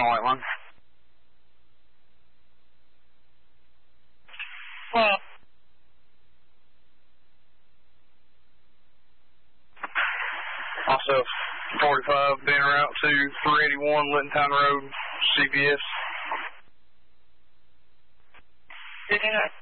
white line. Well, Also, 45 being route to 381 Linton Road, CPS. yeah.